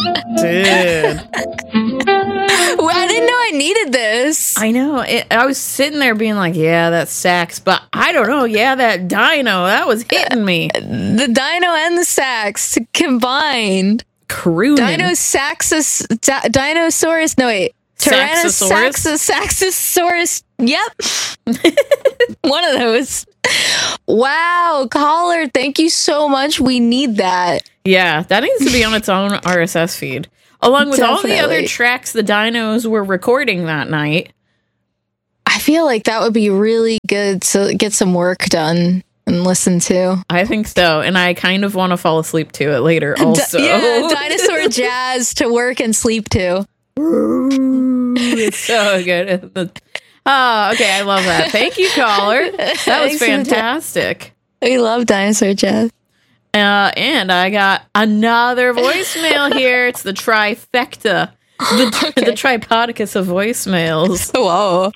Dude. Well, I didn't know I needed this. I know. I was sitting there being like, yeah, that sax, but I don't know. Yeah, that dino, that was hitting me. The dino and the sax combined. Crooning. Dinosaurus. No, wait. Saxosaurus? Saxosaurus. Yep. One of those. Wow, caller, thank you so much. We need that. Yeah, that needs to be on its own RSS feed. Along with all the other tracks the dinos were recording that night. I feel like that would be really good to get some work done and listen to. I think so. And I kind of want to fall asleep to it later also. Yeah, dinosaur jazz to work and sleep to. It's so good. Oh, okay. I love that. Thank you, caller. That was fantastic. We love dinosaur jazz. And I got another voicemail here. It's the trifecta. The tripodicus of voicemails. Whoa.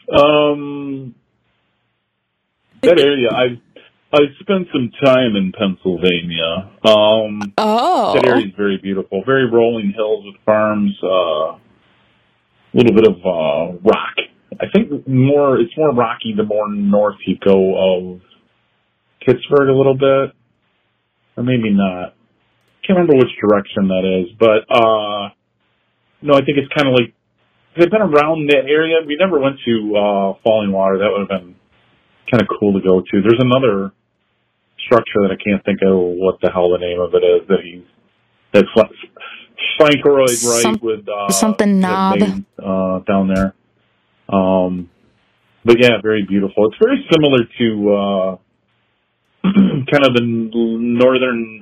That area, I've spent some time in Pennsylvania. That area is very beautiful. Very rolling hills with farms, a little bit of rock. I think it's more rocky the more north you go of Pittsburgh a little bit. Or maybe not. Can't remember which direction that is, but no, I think it's kind of like I've been around that area. We never went to Falling Water. That would have been kind of cool to go to. There's another structure that I can't think of what the hell the name of it is that Frank Royd, right? With something knob down there. But yeah, very beautiful. It's very similar to kind of the northern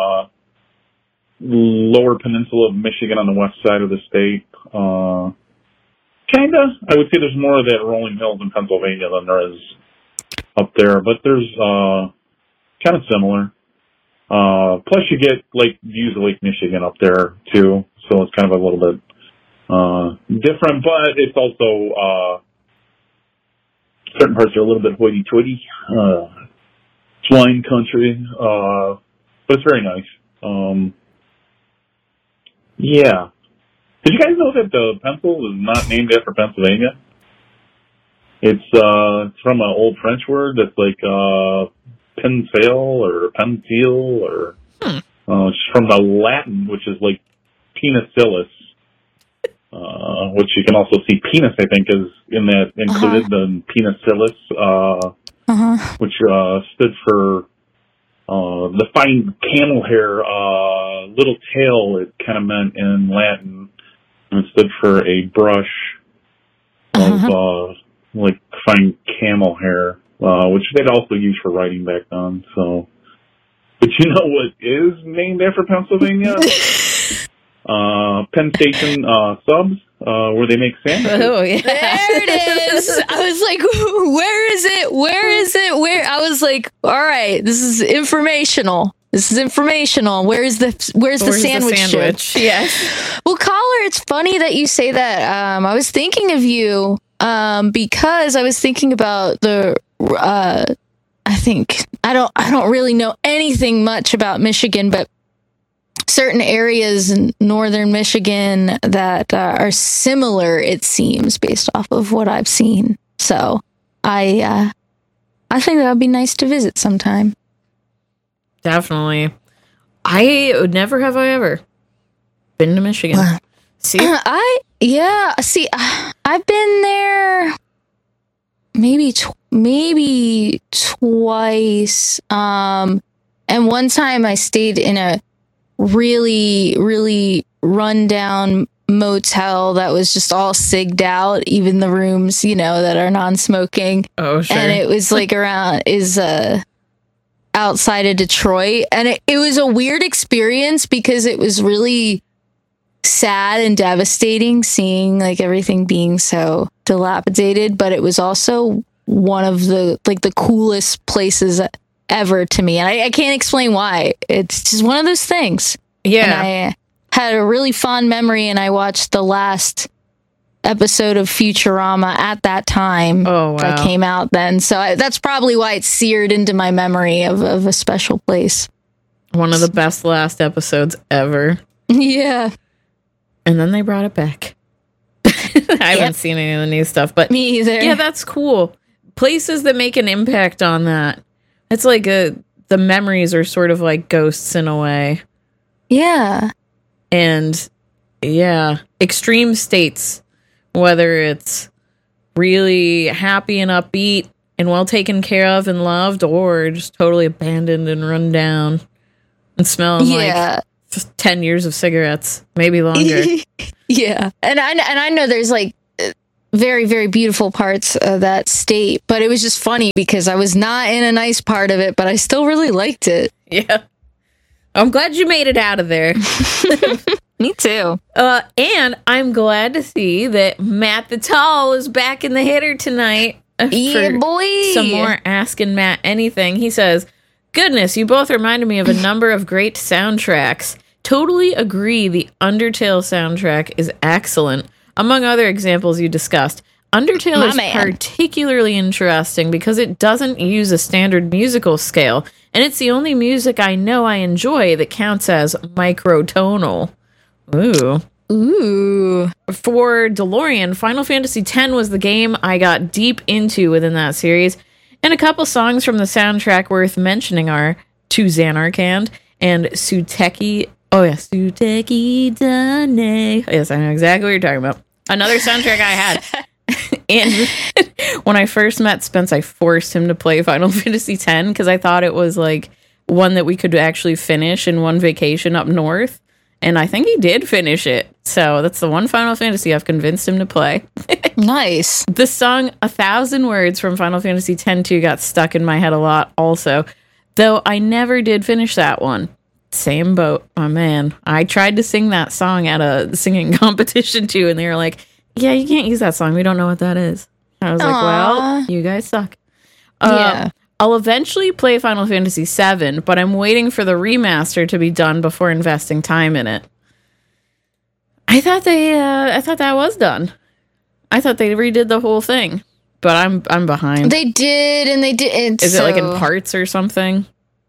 lower peninsula of Michigan on the west side of the state. Kinda. I would say there's more of that rolling hills in Pennsylvania than there is up there, but there's kind of similar. Plus you get views of Lake Michigan up there too, so it's kind of a little bit different, but it's also certain parts are a little bit hoity-toity. Wine country, but it's very nice. Yeah. Did you guys know that the pencil is not named after Pennsylvania? It's from an old French word that's like pensale or pensile, or it's from the Latin, which is like penicillus, which you can also see penis, I think, is in that included, the penicillus, which stood for the fine camel hair, little tail, it kind of meant in Latin, and it stood for a brush of fine camel hair, which they'd also use for writing back then. So, but you know what is named after Pennsylvania? Penn Station subs, where they make sandwiches. Oh, yeah. There it is. I was like, where is it? Where is it? Where? I was like, all right, this is informational. This is informational. Where's the sandwich? Yes. Well, caller, it's funny that you say that. I was thinking of you because I was thinking about the. I don't really know anything much about Michigan, but certain areas in northern Michigan that are similar, it seems, based off of what I've seen. So I think that would be nice to visit sometime. Definitely. I would never have I ever been to Michigan. See? I've been there maybe twice. And one time I stayed in a really, really rundown motel that was just all sigged out, even the rooms, that are non-smoking. Oh, sure. And it was outside of Detroit. And it was a weird experience because it was really sad and devastating seeing everything being so dilapidated, but it was also one of the coolest places ever to me, and I can't explain why. It's just one of those things. Yeah. And I had a really fond memory, and I watched the last episode of Futurama at that time. Oh, wow. That came out then, so that's probably why it's seared into my memory of a special place. One of the best last episodes ever. Yeah. And then they brought it back. I haven't seen any of the new stuff, but Me either. yeah, that's cool. Places that make an impact on that. It's like the memories are sort of like ghosts in a way. Yeah. And yeah, extreme states, whether it's really happy and upbeat and well taken care of and loved, or just totally abandoned and run down and smelling like just 10 years of cigarettes, maybe longer. Yeah. And I know there's like very, very beautiful parts of that state, but it was just funny because I was not in a nice part of it, but I still really liked it. Yeah. I'm glad you made it out of there. Me too. And I'm glad to see that Matt the Tall is back in the hitter tonight. Yeah, boy. Some more Asking Matt Anything. He says, goodness, you both reminded me of a number of great soundtracks. Totally agree, the Undertale soundtrack is excellent. Among other examples you discussed, Undertale is particularly interesting because it doesn't use a standard musical scale, and it's the only music I know I enjoy that counts as microtonal. Ooh. For DeLorean, Final Fantasy X was the game I got deep into within that series, and a couple songs from the soundtrack worth mentioning are To Xanarkand and Suteki. Oh, yeah, Suteki Dane. Yes, I know exactly what you're talking about. Another soundtrack I had. And when I first met Spence, I forced him to play Final Fantasy X because I thought it was like one that we could actually finish in one vacation up north. And I think he did finish it. So that's the one Final Fantasy I've convinced him to play. Nice. The song 1,000 Words from Final Fantasy X-2 got stuck in my head a lot also. Though I never did finish that one. Same boat. Oh, man. I tried to sing that song at a singing competition too. And they were like, yeah, you can't use that song. We don't know what that is. I was like, well, you guys suck. Yeah. I'll eventually play Final Fantasy VII, but I'm waiting for the remaster to be done before investing time in it. I thought that was done. I thought they redid the whole thing, but I'm behind. They did, and they didn't. Is it like in parts or something?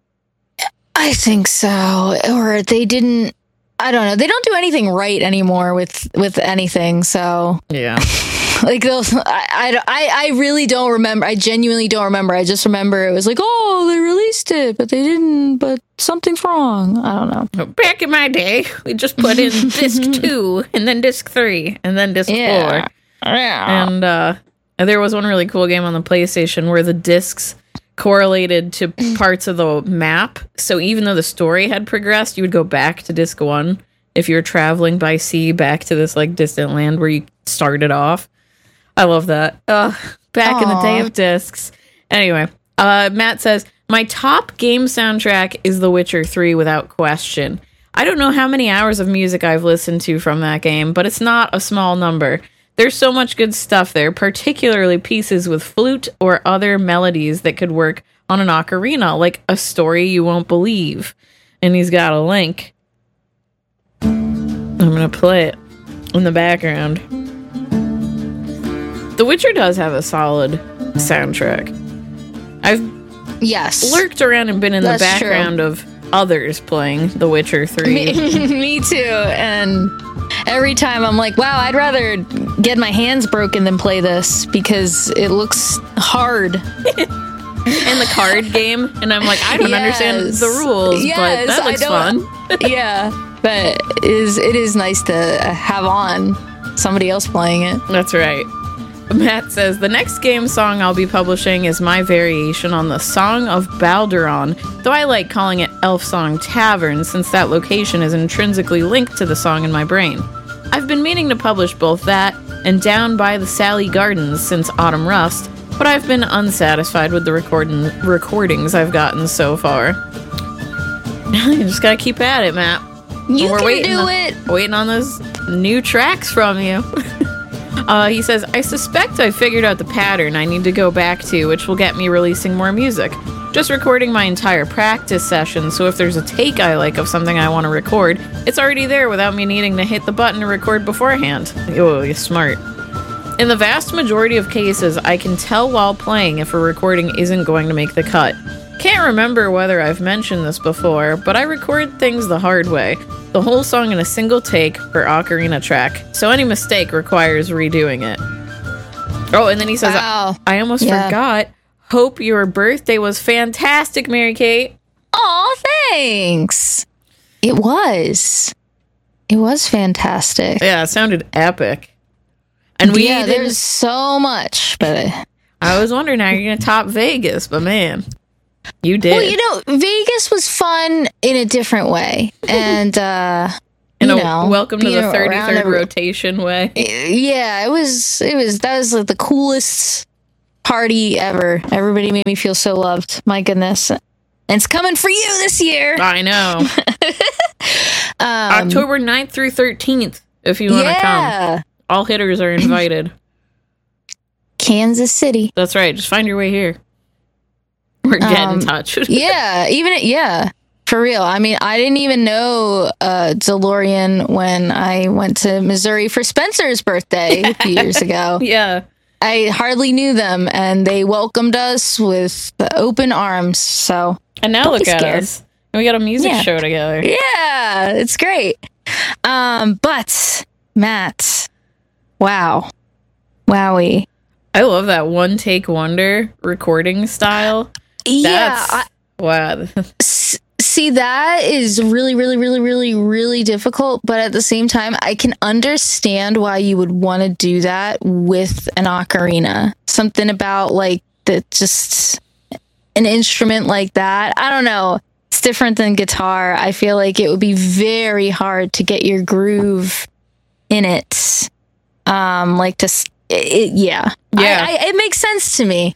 I think so, or they didn't. I don't know. They don't do anything right anymore with anything. So yeah. Like those, I really don't remember. I genuinely don't remember. I just remember it was like, oh, they released it, but they didn't. But something's wrong. I don't know. Back in my day, we just put in disc 2, and then disc 3, and then disc 4. Yeah. And there was one really cool game on the PlayStation where the discs correlated to parts of the map. So even though the story had progressed, you would go back to disc 1 if you were traveling by sea back to this like distant land where you started off. I love that. Back in the day of discs. Anyway, Matt says, my top game soundtrack is The Witcher 3 without question. I don't know how many hours of music I've listened to from that game, but it's not a small number. There's so much good stuff there, particularly pieces with flute or other melodies that could work on an ocarina, like A Story You Won't Believe. And he's got a link. I'm going to play it in the background. The Witcher does have a solid soundtrack. I've lurked around and been in the background of others playing The Witcher 3. Me too. And every time I'm like, wow, I'd rather get my hands broken than play this because it looks hard. In the card game. And I'm like, I don't understand the rules, but that looks fun. Yeah, but it is nice to have on somebody else playing it. That's right. Matt says, the next game song I'll be publishing is my variation on the Song of Balduron, though I like calling it Elf Song Tavern since that location is intrinsically linked to the song in my brain. I've been meaning to publish both that and Down by the Sally Gardens since Autumn Rust, but I've been unsatisfied with the recordings I've gotten so far. You just gotta keep at it, Matt. We're waiting on those new tracks from you. He says, I suspect I figured out the pattern I need to go back to, which will get me releasing more music. Just recording my entire practice session, so if there's a take I like of something I want to record, it's already there without me needing to hit the button to record beforehand. Oh, you're smart. In the vast majority of cases, I can tell while playing if a recording isn't going to make the cut. Can't remember whether I've mentioned this before, but I record things the hard way. The whole song in a single take per ocarina track, so any mistake requires redoing it. Oh, and then he says, Wow. I almost forgot. Hope your birthday was fantastic, Mary Kate. Oh, thanks. It was fantastic. Yeah, it sounded epic. And there's so much, but I was wondering how you're going to top Vegas, but man, you did. Well, Vegas was fun in a different way, and welcome to the being around 33rd rotation way. Yeah, that was like the coolest party ever. Everybody made me feel so loved. My goodness. And it's coming for you this year. I know. October 9th through 13th, if you want to come. All hitters are invited. Kansas City. That's right. Just find your way here. Or get in touch. For real. I mean, I didn't even know DeLorean when I went to Missouri for Spencer's birthday a few years ago. Yeah. I hardly knew them, and they welcomed us with open arms. So, and now look at us. We got a music show together. Yeah, it's great. But Matt, wow, wowie! I love that one take wonder recording style. Wow. See, that is really, really, really, really, really difficult. But at the same time, I can understand why you would want to do that with an ocarina. Something about like just an instrument like that. I don't know. It's different than guitar. I feel like it would be very hard to get your groove in it. It makes sense to me.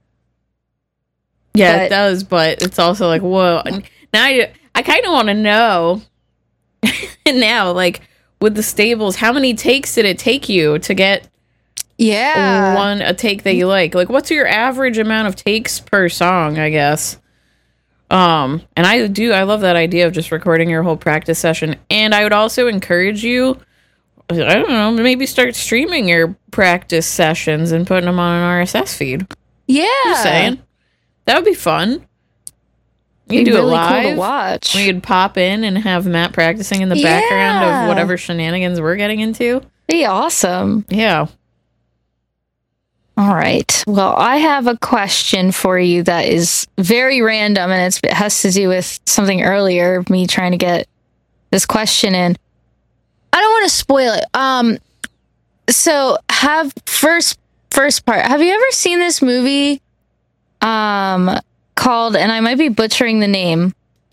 Yeah, it does, but it's also like, whoa. Now I kind of want to know now, like with the stables, how many takes did it take you to get a take that you like? Like, what's your average amount of takes per song, I guess? And I love that idea of just recording your whole practice session. And I would also encourage you, I don't know, maybe start streaming your practice sessions and putting them on an RSS feed. Yeah. Just saying. That would be fun. You do really it live. Cool to watch. We could pop in and have Matt practicing in the background of whatever shenanigans we're getting into. Be awesome. Yeah. All right. Well, I have a question for you that is very random, and it has to do with something earlier, me trying to get this question in. I don't want to spoil it. So first part. Have you ever seen this movie called, and I might be butchering the name,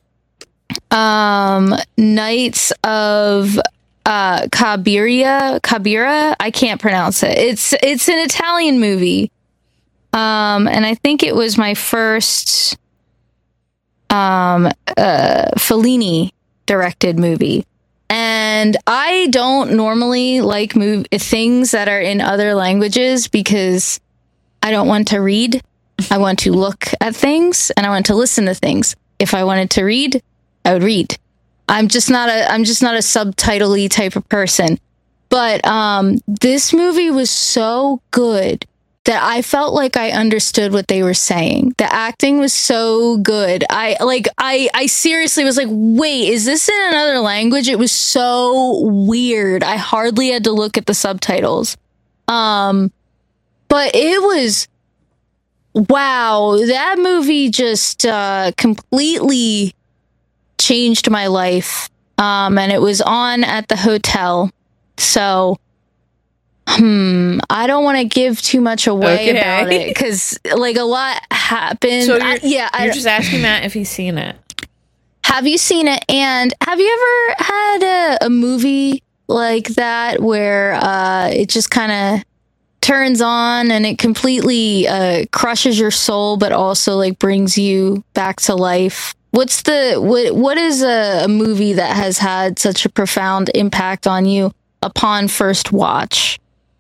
Knights of Cabira? I can't pronounce it. It's an Italian movie. And I think it was my first Fellini directed movie. And I don't normally like things that are in other languages because I don't want to read. I want to look at things and I want to listen to things. If I wanted to read, I would read. I'm just not a subtitle-y type of person. But this movie was so good that I felt like I understood what they were saying. The acting was so good. I seriously was like, wait, is this in another language? It was so weird. I hardly had to look at the subtitles. But it was, wow, that movie just completely changed my life. And it was on at the hotel. So I don't want to give too much away about it because like a lot happened. So you're just asking Matt if he's seen it. Have you seen it? And have you ever had a movie like that where it just kind of turns on and it completely crushes your soul, but also like brings you back to life? What is a movie that has had such a profound impact on you upon first watch?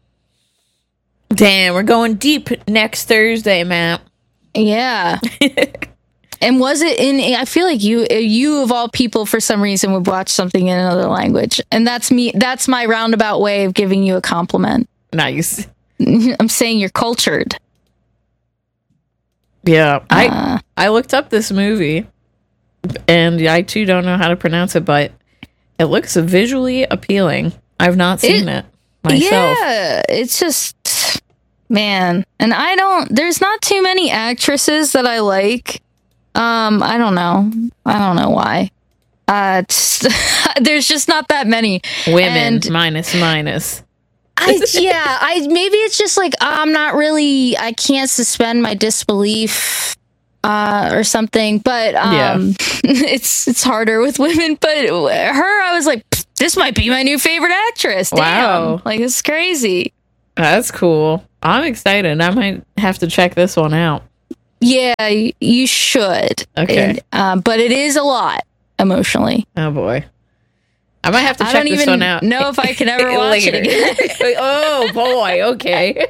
Damn, we're going deep next Thursday, Matt. Yeah. And was it I feel like you of all people for some reason would watch something in another language. And that's my roundabout way of giving you a compliment. Nice. I'm saying you're cultured. Yeah, I looked up this movie, and I too don't know how to pronounce it, but it looks visually appealing. I've not seen it myself. Yeah, it's just, man. And there's not too many actresses that I like. I don't know why. There's just not that many Women, minus. maybe it's just like I can't suspend my disbelief or something, but it's harder with women. But her, I was like, this might be my new favorite actress. Damn. Wow. Like, it's crazy. That's cool. I'm excited. I might have to check this one out. Yeah, you should. Okay. But it is a lot emotionally. Oh boy. I might have to check this one out. I don't even know if I can ever watch it again. Oh boy, okay.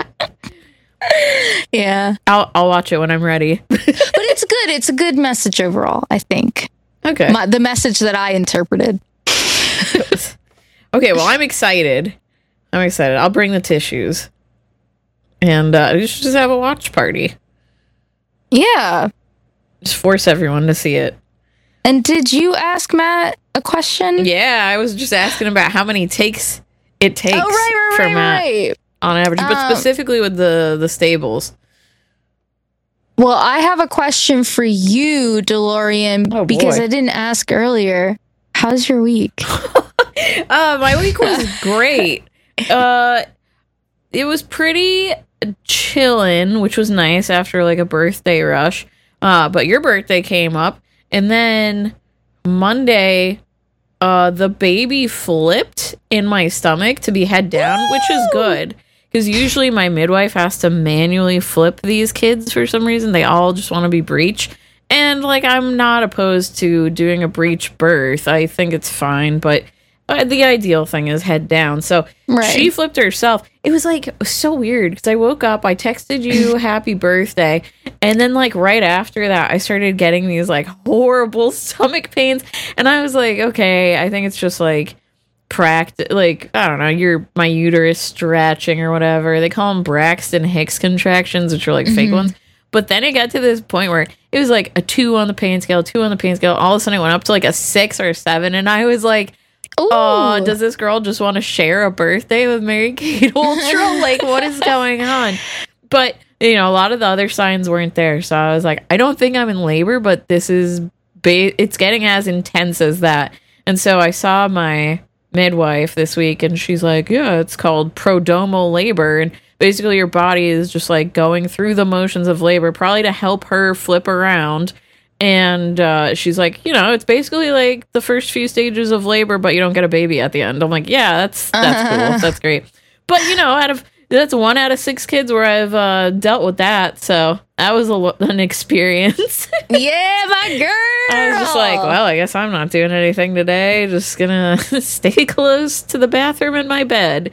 Yeah. I'll watch it when I'm ready. But it's good. It's a good message overall, I think. Okay. The message that I interpreted. Okay, well, I'm excited. I'll bring the tissues. And we should just have a watch party. Yeah. Just force everyone to see it. And did you ask Matt a question? Yeah, I was just asking about how many takes it takes for Matt on average, but specifically with the stables. Well, I have a question for you, DeLorean, because I didn't ask earlier. How's your week? My week was great. It was pretty chillin', which was nice after like a birthday rush. But your birthday came up, and then Monday, the baby flipped in my stomach to be head down, which is good. Because usually my midwife has to manually flip these kids for some reason. They all just want to be breech. And, like, I'm not opposed to doing a breech birth. I think it's fine. But the ideal thing is head down. So she flipped herself. It was, like, so weird. Because I woke up, I texted you happy birthday. And then, like, right after that, I started getting these, like, horrible stomach pains. And I was like, okay, I think it's just, like, like, I don't know, my uterus stretching or whatever. They call them Braxton Hicks contractions, which are like fake ones. But then it got to this point where it was like a 2 on the pain scale, 2 on the pain scale. All of a sudden it went up to like a 6 or a 7. And I was like, oh, does this girl just want to share a birthday with Mary Kate Ultra? Like, what is going on? But, you know, a lot of the other signs weren't there. So I was like, I don't think I'm in labor, but this is, it's getting as intense as that. And so I saw my midwife this week, and she's like, yeah, it's called prodromal labor, and basically your body is just like going through the motions of labor, probably to help her flip around. And she's like, you know, it's basically like the first few stages of labor, but you don't get a baby at the end. I'm like, yeah, that's cool, that's great. But you know, that's 1 out of 6 kids where I've dealt with that, so that was an experience. Yeah, my girl. I was just like, well, I guess I'm not doing anything today. Just gonna stay close to the bathroom in my bed.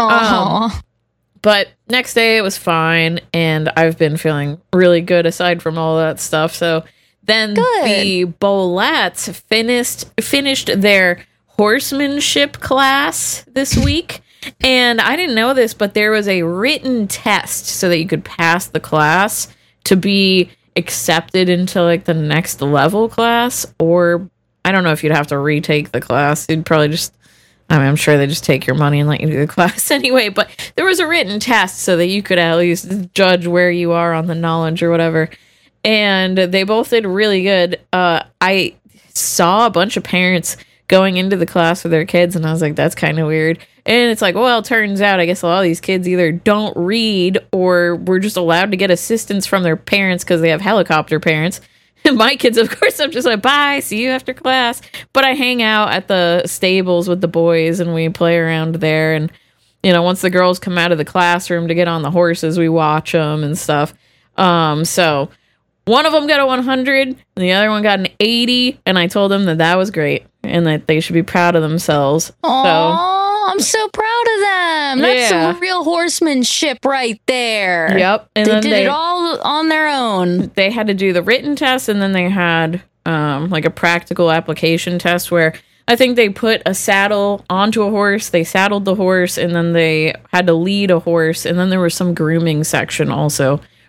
But next day it was fine, and I've been feeling really good aside from all that stuff. So then the Bolettes finished their horsemanship class this week. And I didn't know this, but there was a written test so that you could pass the class to be accepted into like the next level class. Or I don't know if you'd have to retake the class. You'd probably just, I'm sure they just take your money and let you do the class anyway. But there was a written test so that you could at least judge where you are on the knowledge or whatever. And they both did really good. I saw a bunch of parents going into the class with their kids, and I was like, that's kind of weird. And it's like, well, it turns out I guess a lot of these kids either don't read or were just allowed to get assistance from their parents because they have helicopter parents. And my kids, of course, I'm just like, bye, see you after class. But I hang out at the stables with the boys, and we play around there. And, you know, once the girls come out of the classroom to get on the horses, we watch them and stuff. So one of them got a 100, and the other one got an 80, and I told them that was great and that they should be proud of themselves. Aww, I'm so proud of them. That's some real horsemanship right there. Yep. And they did it all on their own. They had to do the written test, and then they had like a practical application test where I think they put a saddle onto a horse, they saddled the horse, and then they had to lead a horse, and then there was some grooming section also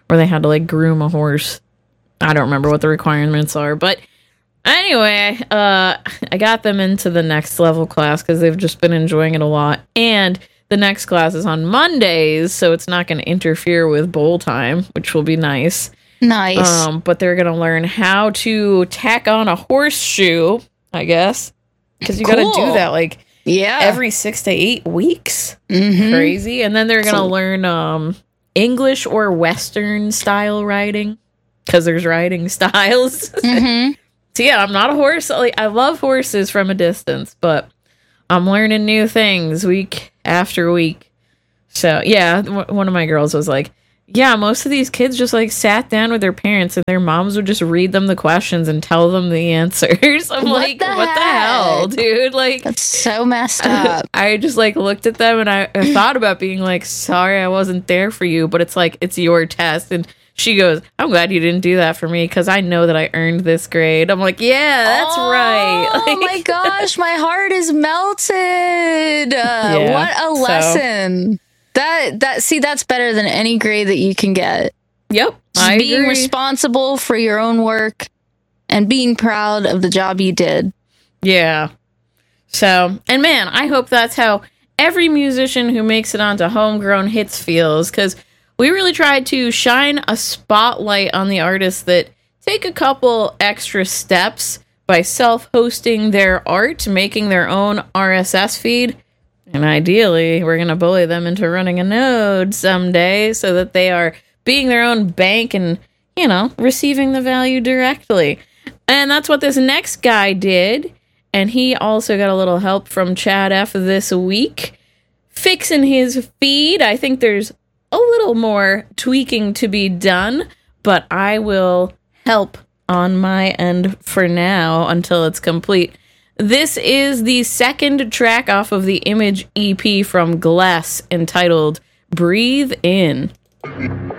where they had to like groom a horse. I don't remember what the requirements are, but anyway, I got them into the next level class because they've just been enjoying it a lot. And the next class is on Mondays, so it's not going to interfere with bowl time, which will be nice. Nice. But they're going to learn how to tack on a horseshoe, I guess, because you got to do that like every 6 to 8 weeks. Mm-hmm. Crazy. And then they're going to learn English or Western style riding, because there's riding styles. Mm-hmm. So yeah, I'm not a horse. Like, I love horses from a distance, but I'm learning new things week after week. So yeah, one of my girls was like, yeah, most of these kids just like sat down with their parents and their moms would just read them the questions and tell them the answers. I'm what the hell, dude? Like, that's so messed up. I just like looked at them and I thought about being like, sorry, I wasn't there for you, but it's like, it's your test. And she goes, I'm glad you didn't do that for me because I know that I earned this grade. I'm like, yeah, that's right. Oh like, my gosh, my heart is melted. What a lesson. That's better than any grade that you can get. Yep. Just being responsible for your own work and being proud of the job you did. Yeah. So, and man, I hope that's how every musician who makes it onto Homegrown Hits feels, because we really tried to shine a spotlight on the artists that take a couple extra steps by self-hosting their art, making their own RSS feed. And ideally, we're going to bully them into running a node someday so that they are being their own bank and, you know, receiving the value directly. And that's what this next guy did. And he also got a little help from Chad F. this week, fixing his feed. I think there's a little more tweaking to be done, but I will help on my end for now until it's complete. This is the second track off of the Image EP from Gless, entitled Breathe In.